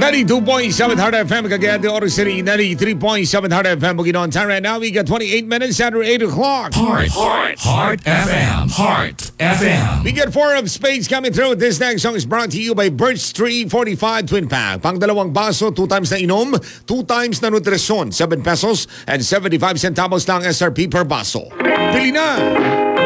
92.7 Heart FM, Cagayan de Oro City, 93.7 Heart FM, Bukidnon. Time right now, we got 28 minutes after 8 o'clock. Heart FM. Heart FM. We get 4 of spades coming through. This next song is brought to you by Birch Tree 45 Twin Pack. Pang dalawang baso, 2 times na inom, 2 times na nutrisyon, 7 pesos and 75 centavos lang SRP per baso. Pili na!